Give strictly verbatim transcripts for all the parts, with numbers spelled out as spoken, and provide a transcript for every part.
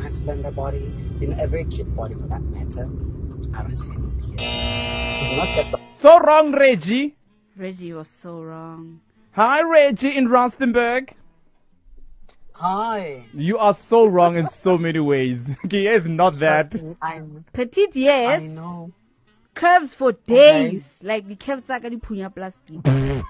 nice slender body, you know, a very cute body for that matter. I don't see any beard. She's not that. So wrong, Reggie. Reggie was so wrong. Hi, Reggie in Rustenburg. Hi. You are so wrong in so many ways. He is not that. I'm, Petite, yes. I know. Curves for days. Okay. Like the curves are going to punya plastic.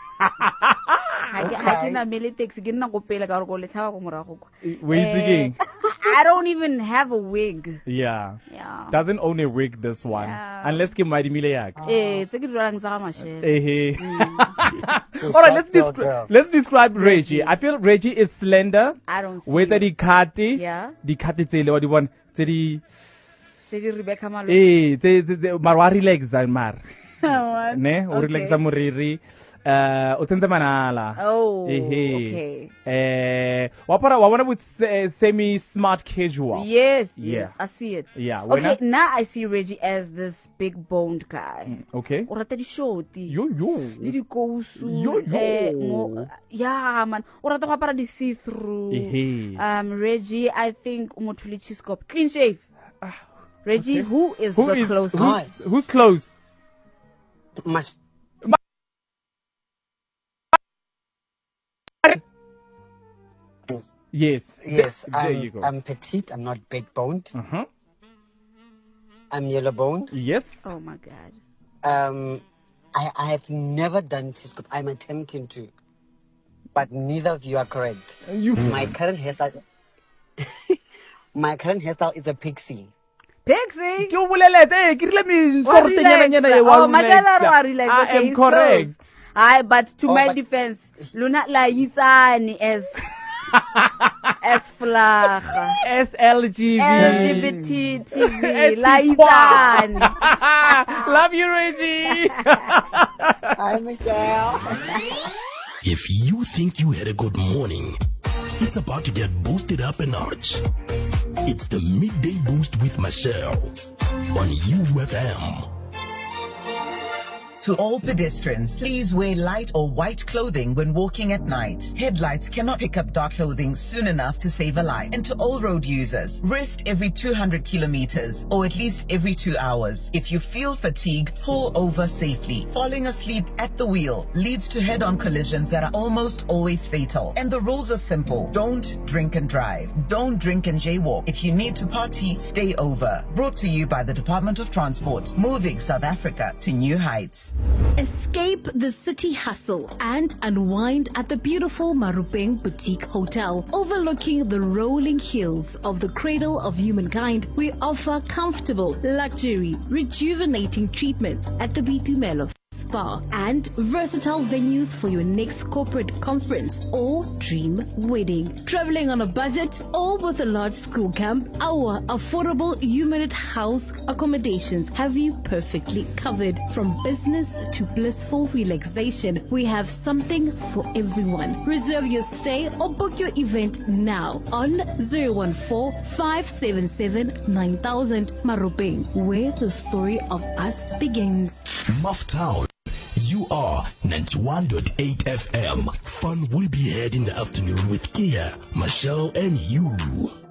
Wait, I don't even have a wig. Yeah. Yeah. Doesn't own a wig, this one. Yeah. Unless you might be like. Eh, it's a good run. All right, let's describe. Let's describe Reggie. I feel Reggie is slender. I don't see. With the kati. Yeah. The kati tsele what the one. The. The Rebecca Malo. Eh, the the marwari legs are mar. Ne, or Okay. legs are muriri. Uh, utenza manala. Oh, Ehe. okay. Eh, wapara wawana with semi smart casual. Yes, Yeah. yes, I see it. Yeah. Okay, now I see Reggie as this big boned guy. Okay. Or at the show, Yo yo. Did go Yo, yo. eh, mo, yeah, man. Or at the para see through. Ehe. Um, Reggie, I think umotuli chiskop clean shave. Reggie, Okay. who is Who the is closest? who's, who's close? My, Yes. yes, Th- there I'm, you go. I'm petite. I'm not big boned. Uh-huh. I'm yellow boned. Yes. Oh my God. Um, I, I have never done T-scope. I'm attempting to, but neither of you are correct. You. My current hairstyle, my current hairstyle is a pixie. Pixie. Ke o boleletse, eh, ke rile me What sorte relax? nyana nyana e wa Oh, Mashala relax. wa relax. I Okay, am he's correct. close. Aye, but to Oh, my but- defense, Luna la yitsani as as flaga. S L G B. L G B T T V It's la yitsani. Love you, Reggie. Hi, Michelle. If you think you had a good morning, it's about to get boosted up a notch. It's the Midday Boost with Michelle on U F M. To all pedestrians, please wear light or white clothing when walking at night. Headlights cannot pick up dark clothing soon enough to save a life. And to all road users, rest every two hundred kilometers or at least every two hours. If you feel fatigued, pull over safely. Falling asleep at the wheel leads to head-on collisions that are almost always fatal. And the rules are simple. Don't drink and drive. Don't drink and jaywalk. If you need to party, stay over. Brought to you by the Department of Transport, moving South Africa to new heights. Escape the city hustle and unwind at the beautiful Marupeng Boutique Hotel. Overlooking the rolling hills of the cradle of humankind, we offer comfortable, luxury, rejuvenating treatments at the Bitumelo Spa and versatile venues for your next corporate conference or dream wedding. Traveling on a budget or with a large school camp, our affordable human house accommodations have you perfectly covered. From business to blissful relaxation, we have something for everyone. Reserve your stay or book your event now on zero one four, five seven seven, nine thousand. Marupeng, where the story of us begins. Muff Town. You are ninety-one point eight F M. Fun will be had in the afternoon with Kia, Michelle, and you.